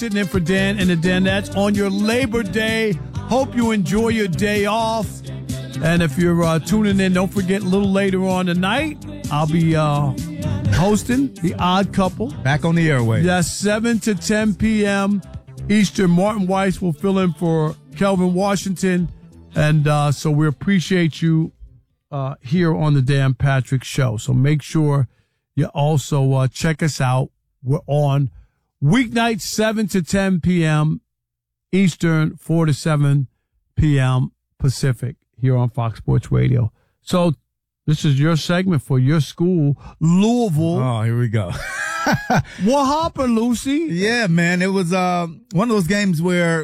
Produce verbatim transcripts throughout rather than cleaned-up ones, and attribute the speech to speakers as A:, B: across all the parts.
A: Sitting in for Dan and the Danettes on your Labor Day. Hope you enjoy your day off. And if you're uh, tuning in, don't forget a little later on tonight, I'll be uh, hosting The Odd Couple.
B: Back on the airwaves.
A: Yes, seven to ten p.m. Eastern. Martin Weiss will fill in for Kelvin Washington. And uh, so we appreciate you uh, here on the Dan Patrick Show. So make sure you also uh, check us out. We're on weeknights, seven to ten p.m. Eastern, four to seven p.m. Pacific here on Fox Sports Radio. So this is your segment for your school, Louisville.
B: Oh, here we go.
A: What happened, Lucy?
B: Yeah, man. It was uh, one of those games where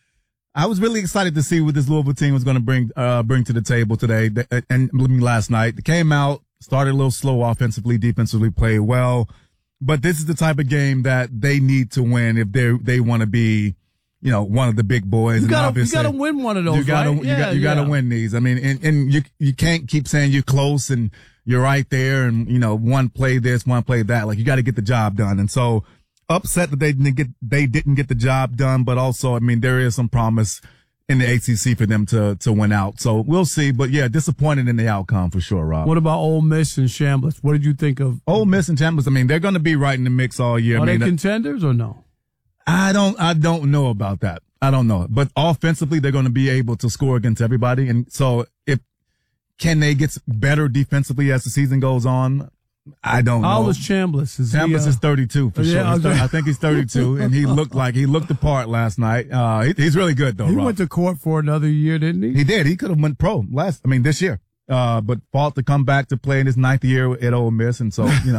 B: I was really excited to see what this Louisville team was going to bring uh, bring to the table today. And last night, they came out, started a little slow offensively, defensively played well. But this is the type of game that they need to win if they they want to be, you know, one of the big boys.
A: You gotta,
B: and obviously,
A: you gotta win one of those,
B: you gotta,
A: right?
B: You
A: yeah,
B: got, you
A: yeah.
B: gotta win these. I mean, and, and you you can't keep saying you're close and you're right there and, you know, one play this, one play that. Like, you got to get the job done. And so upset that they didn't get, they didn't get the job done. But also, I mean, there is some promise in the A C C for them to, to win out. So we'll see. But yeah, disappointed in the outcome for sure, Rob.
A: What about Ole Miss and Chambliss? What did you think of
B: Ole Miss and Chambliss? I mean, they're going to be right in the mix all year.
A: Are
B: I mean,
A: they contenders or no?
B: I don't, I don't know about that. I don't know. But offensively, they're going to be able to score against everybody. And so if, can they get better defensively as the season goes on? I don't know.
A: How old is Chambliss? Is
B: Chambliss
A: he, uh,
B: is thirty-two for
A: yeah,
B: sure. He's
A: I,
B: th- I think he's thirty-two, and he looked like he looked the part last night. Uh, he, he's really good though.
A: He
B: Rob.
A: went to court for another year, didn't he?
B: He did. He could have went pro last. I mean, this year. Uh, but fought to come back to play in his ninth year at Ole Miss, and so you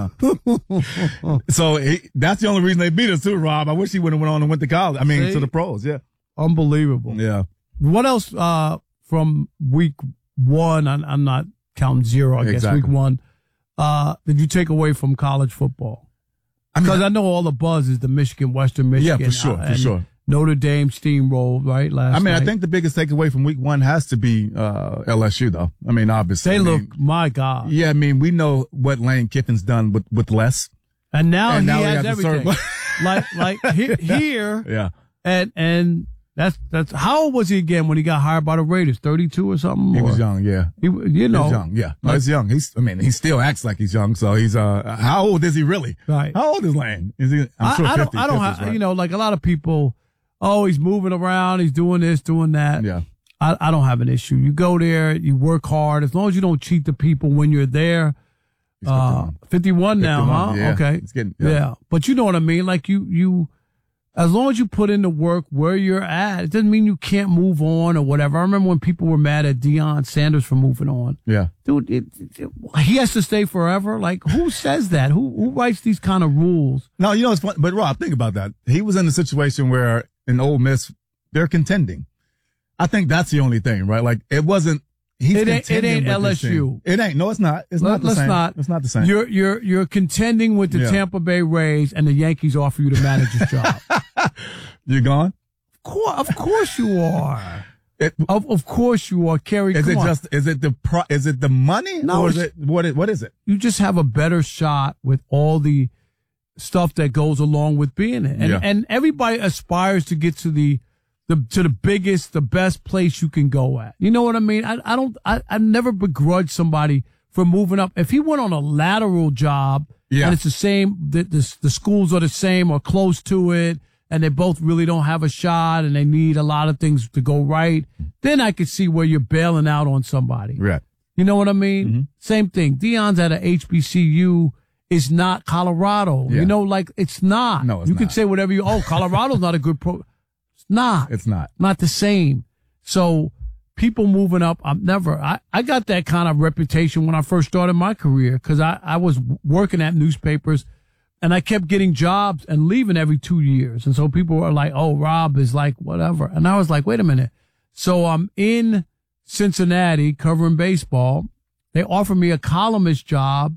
B: know, so he, that's the only reason they beat us too, Rob. I wish he would have went on and went to college. I mean,
A: See?
B: to the pros. Yeah,
A: Unbelievable.
B: yeah.
A: What else uh, from week one? I'm, I'm not counting zero. I guess
B: Exactly.
A: week one. Uh, did you take away from college football?
B: I mean,
A: Because I know all the buzz is the Michigan, Western Michigan.
B: Yeah, for sure,
A: uh,
B: for
A: and
B: sure.
A: Notre Dame steamrolled, right? Last
B: I mean,
A: night.
B: I think the biggest takeaway from week one has to be uh, L S U, though. I mean, obviously,
A: they
B: I
A: look,
B: mean,
A: my God.
B: yeah, I mean, we know what Lane Kiffin's done with with less.
A: And now
B: And
A: he
B: now he
A: has
B: has to
A: everything.
B: serve-
A: like, like he, here,
B: Yeah.
A: and and that's that's how old was he again when he got hired by the Raiders? thirty-two or something.
B: He
A: Or-
B: was young, yeah.
A: He, you know,
B: He's young, yeah. No,
A: Like-
B: he's young. He's, I mean, he still acts like he's young. So he's, uh, how old is he really?
A: Right.
B: How old is Lane? Is he? I'm
A: I,
B: sure
A: I don't,
B: fifty.
A: I don't
B: fifties,
A: have,
B: right?
A: you know, like a lot of people. Oh, he's moving around. He's doing this, doing that.
B: Yeah.
A: I, I don't have an issue. You go there, you work hard. As long as you don't cheat the people when you're there.
B: He's
A: Uh,
B: fifty-one.
A: fifty-one now,
B: fifty-one,
A: huh?
B: yeah.
A: Okay.
B: It's getting,
A: yeah.
B: yeah.
A: But you know what I mean? Like you, you, as long as you put in the work where you're at, it doesn't mean you can't move on or whatever. I remember when people were mad at Deion Sanders for moving on.
B: Yeah.
A: Dude, it, it, he has to stay forever. Like, who says that? Who who writes these kind of rules?
B: No, you know, it's fun. But Rob, think about that. He was in a situation where in Ole Miss, they're contending. I think that's the only thing, right? Like, it wasn't, he's
A: It ain't- it
B: contending
A: ain't
B: with
A: L S
B: this
A: U.
B: team. It ain't. No, it's not. It's
A: Let-
B: not the
A: let's
B: same.
A: not.
B: It's not the same.
A: You're you're you're contending with the
B: Yeah.
A: Tampa Bay Rays, and the Yankees offer you the manager's job.
B: You're gone?
A: Of course, of course you are.
B: It,
A: Of of course you are, Kerry.
B: is
A: come
B: it
A: on.
B: just, is it the pro, is it the money?
A: No,
B: Or is
A: it's-
B: it, what is, what is it?
A: You just have a better shot with all the stuff that goes along with being it, and
B: Yeah.
A: and everybody aspires to get to the. The, to the biggest, the best place you can go at. You know what I mean? I, I don't, I, I never begrudge somebody for moving up. If he went on a lateral job
B: Yeah.
A: and it's the same, the, the, the schools are the same or close to it, and they both really don't have a shot and they need a lot of things to go right, then I could see where you're bailing out on somebody.
B: Right.
A: You know what I mean?
B: Mm-hmm.
A: Same thing. Deion's at a H B C U is not Colorado.
B: Yeah.
A: You know, like it's not.
B: No, it's
A: you can
B: not.
A: say whatever you, oh, Colorado's not a good pro. It's not.
B: It's not.
A: Not the same. So people moving up, I'm never, I, I got that kind of reputation when I first started my career because I, I was working at newspapers and I kept getting jobs and leaving every two years. And so people were like, oh, Rob is like whatever. And I was like, wait a minute. So I'm in Cincinnati covering baseball. They offered me a columnist job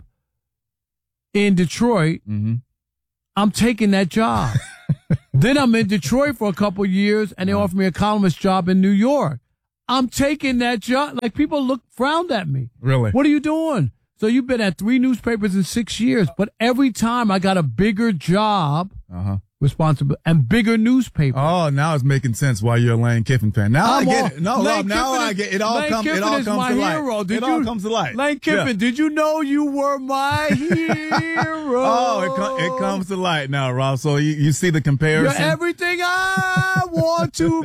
A: in Detroit.
B: Mm-hmm.
A: I'm taking that job. Then I'm in Detroit for a couple of years, and they offered me a columnist job in New York. I'm taking that job. Like, people look, frowned at me.
B: Really?
A: What are you doing? So you've been at three newspapers in six years, but every time I got a bigger job,
B: Uh-huh.
A: responsibility and bigger newspaper.
B: Oh, now it's making sense why you're a Lane Kiffin fan. Now
A: I'm
B: I get
A: all,
B: it. No,
A: Lane
B: Rob, now
A: Kiffin
B: I
A: is,
B: get it. All
A: Lane
B: comes.
A: Kiffin
B: It all
A: is
B: comes
A: my
B: to light.
A: hero. Did
B: it
A: you,
B: all comes to light.
A: Lane Kiffin,
B: Yeah.
A: did you know you were my hero?
B: Oh, it, com- it comes to light now, Rob. So you, you see the comparison.
A: You're everything I want to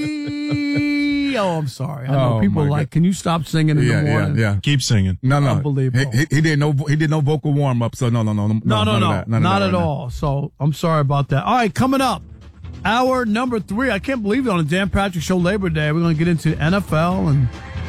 A: be. Oh, I'm sorry. I know
B: Oh,
A: people
B: my
A: like.
B: God.
A: Can you stop singing in
B: yeah,
A: the morning?
B: yeah, yeah.
C: Keep singing.
B: No, no.
A: Unbelievable.
B: He, he, he did no. He did no vocal warm up. So no, no, no, no,
A: No, no,
B: none
A: no,
B: of that, none of
A: not
B: that
A: at
B: right now.
A: all. So I'm sorry about that. All right, coming up, hour number three. I can't believe it, on the Dan Patrick Show Labor Day. We're going to get into N F L and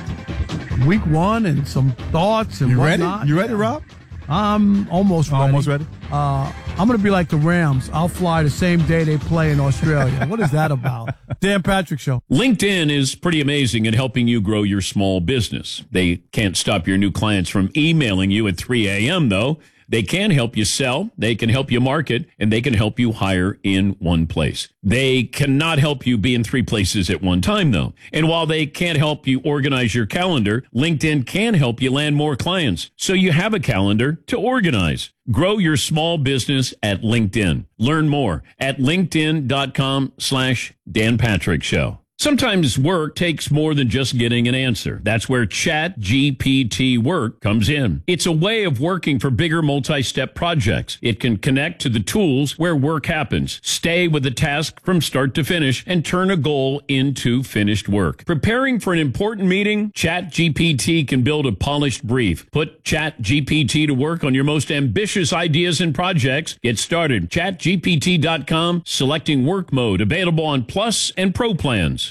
A: week one and some thoughts and
B: You ready?
A: whatnot.
B: You ready, Rob?
A: I'm almost ready.
B: Almost ready.
A: Uh, I'm going to be like the Rams. I'll fly the same day they play in Australia. What is that about? Dan Patrick Show.
D: LinkedIn is pretty amazing at helping you grow your small business. They can't stop your new clients from emailing you at three a.m., though. They can help you sell, they can help you market, and they can help you hire in one place. They cannot help you be in three places at one time, though. And while they can't help you organize your calendar, LinkedIn can help you land more clients, so you have a calendar to organize. Grow your small business at LinkedIn. Learn more at linkedin.com slash Dan Patrick Show. Sometimes work takes more than just getting an answer. That's where Chat G P T Work comes in. It's a way of working for bigger multi-step projects. It can connect to the tools where work happens, stay with the task from start to finish, and turn a goal into finished work. Preparing for an important meeting, Chat G P T can build a polished brief. Put Chat G P T to work on your most ambitious ideas and projects. Get started. chat G P T dot com, selecting work mode, available on Plus and Pro plans.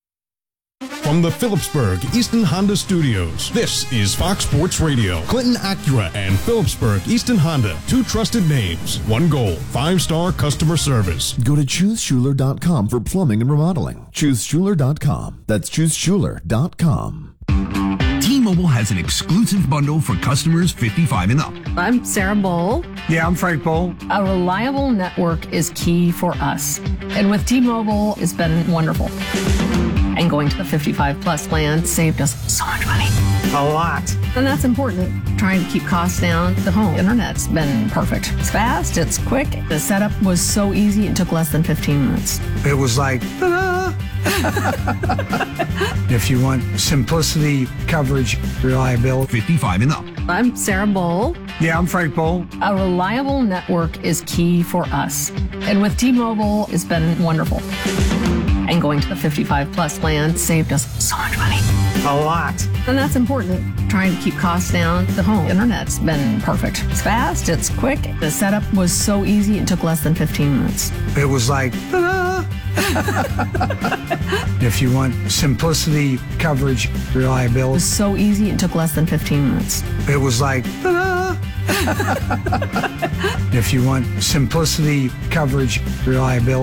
C: From the Phillipsburg Easton Honda Studios, this is Fox Sports Radio. Clinton Acura and Phillipsburg Easton Honda, two trusted names, one goal, five-star customer service.
E: Go to choose schuler dot com for plumbing and remodeling. choose schuler dot com. That's choose schuler dot com.
F: T-Mobile has an exclusive bundle for customers fifty-five and up.
G: I'm Sarah Bowl.
H: Yeah, I'm Frank Bowl.
G: A reliable network is key for us. And with T-Mobile, it's been wonderful. And going to the fifty-five plus plan saved us so much money.
H: A lot.
G: And that's important. Trying to keep costs down. The home internet's been perfect. It's fast, it's quick. The setup was so easy, it took less than fifteen minutes.
H: It was like, ta-da! If you want simplicity, coverage, reliability.
F: fifty-five and up.
G: I'm Sarah Bowl.
H: Yeah, I'm Frank Bowl.
G: A reliable network is key for us. And with T-Mobile, it's been wonderful. And going to the fifty-five plus plan saved us so much money.
H: A lot.
G: And that's important. Trying to keep costs down. The home internet's been perfect. It's fast, it's quick. The setup was so easy, it took less than fifteen minutes.
H: It was like, ta-da! If you want simplicity, coverage,
G: It
H: reliability.
G: was so easy, it took less than fifteen minutes.
H: It was like, ta-da! If you want simplicity, coverage, reliability.